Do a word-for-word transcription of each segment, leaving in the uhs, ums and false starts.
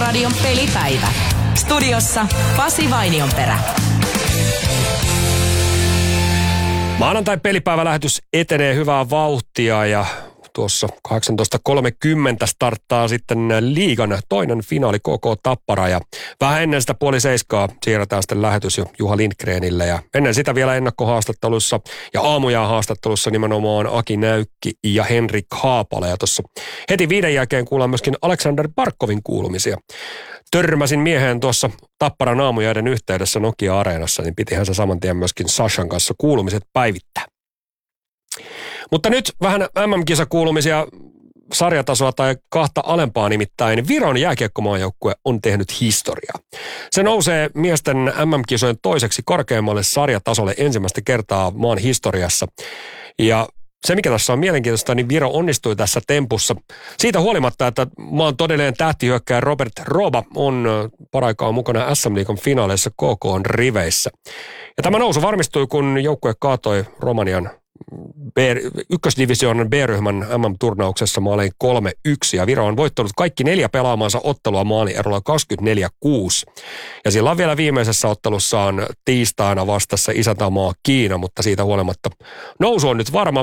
Yleisradion pelipäivä. Studiossa Pasi Vainionperä. Maanantai-pelipäivälähetys etenee hyvää vauhtia ja tuossa kahdeksantoista kolmekymmentä starttaa sitten liigan toinen finaali K K Tappara ja vähän ennen sitä puoli seiskaa siirretään sitten lähetys jo Juha Lindgrenille ja ennen sitä vielä ennakkohaastattelussa ja aamujaan haastattelussa nimenomaan Aki Näykki ja Henrik Haapala ja tuossa heti viiden jälkeen kuullaan myöskin Aleksander Barkovin kuulumisia. Törmäsin mieheen tuossa Tapparan aamujaiden yhteydessä Nokia-areenassa, niin pitihän se saman tien myöskin Sashan kanssa kuulumiset päivittää. Mutta nyt vähän M M-kisakuulumisia sarjatasoa tai kahta alempaa nimittäin. Viron jääkiekkomaajoukkue on tehnyt historiaa. Se nousee miesten M M-kisojen toiseksi korkeammalle sarjatasolle ensimmäistä kertaa maan historiassa. Ja se, mikä tässä on mielenkiintoista, niin Viro onnistui tässä tempussa. Siitä huolimatta, että maan todellinen tähtihyökkääjä Robert Roba on paraikaa mukana S M-liigan finaaleissa K K:n riveissä. Ja tämä nousu varmistui, kun joukkue kaatoi Romanian B, ykkösdivisioonan B-ryhmän M M-turnauksessa maaliin kolme yksi ja Viro on voittanut kaikki neljä pelaamansa ottelua maalierolla kaksikymmentäneljä kuusi. Ja sillä on vielä viimeisessä ottelussaan tiistaina vastassa isäntämaa Kiina, mutta siitä huolimatta nousu on nyt varma.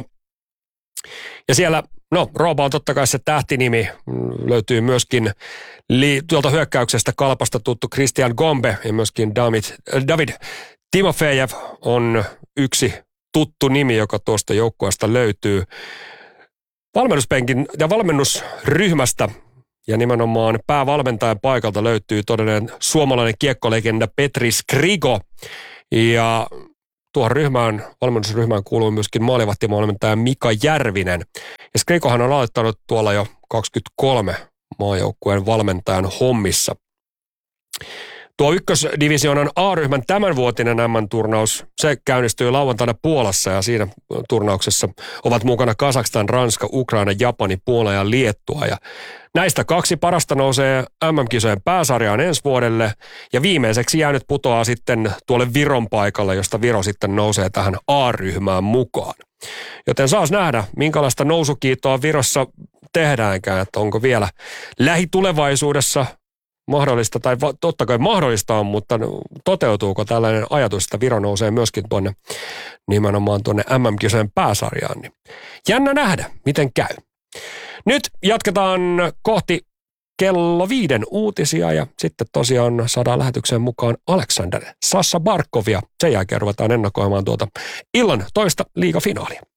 Ja siellä, no Roba on totta kai se tähtinimi, löytyy myöskin li, tuolta hyökkäyksestä Kalpasta tuttu Christian Gombe ja myöskin David, David Timofejev on yksi tuttu nimi, joka tuosta joukkueesta löytyy. Valmennuspenkin ja valmennusryhmästä ja nimenomaan päävalmentajan paikalta löytyy todellinen suomalainen kiekkolegenda Petri Skrigo. Ja tuohon ryhmään, valmennusryhmään kuuluu myöskin maalivahtivalmentaja Mika Järvinen. Ja Skrigohan on aloittanut tuolla jo kaksikymmentäkolme maajoukkueen valmentajan hommissa. Tuo ykkösdivisioonan A-ryhmän tämänvuotinen M M-turnaus, se käynnistyi lauantaina Puolassa ja siinä turnauksessa ovat mukana Kazakstan, Ranska, Ukraina, Japani, Puola ja Liettua. Ja näistä kaksi parasta nousee M M-kisojen pääsarjaan ensi vuodelle ja viimeiseksi jäänyt putoaa sitten tuolle Viron paikalle, josta Viro sitten nousee tähän A-ryhmään mukaan. Joten saas nähdä, minkälaista nousukiitoa Virossa tehdäänkään, että onko vielä lähitulevaisuudessa mahdollista, tai totta kai mahdollista on, mutta toteutuuko tällainen ajatus, että Viro nousee myöskin tuonne nimenomaan tuonne M M-kisojen pääsarjaan, niin jännä nähdä, miten käy. Nyt jatketaan kohti kello viiden uutisia ja sitten tosiaan saadaan lähetykseen mukaan Aleksander Sassa Barkovia. Sen jälkeen ruvetaan ennakoimaan tuota illan toista liigafinaalia.